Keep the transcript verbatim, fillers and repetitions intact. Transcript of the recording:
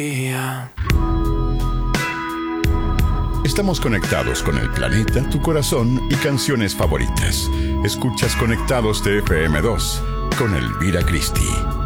Estamos conectados con el planeta, tu corazón y canciones favoritas. Escuchas Conectados de F M dos con Elvira Christie.